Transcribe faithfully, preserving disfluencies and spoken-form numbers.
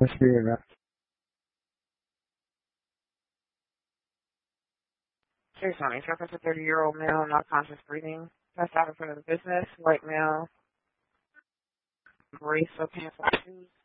Let's be it. Case on a reference a thirty-year-old male, not conscious breathing, passed out in front of the business, white male, gray sweatpants and shoes.